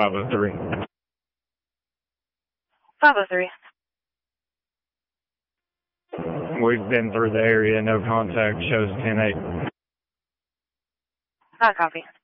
503. 503. We've been through the area, no contact, shows 10-8. Not copy.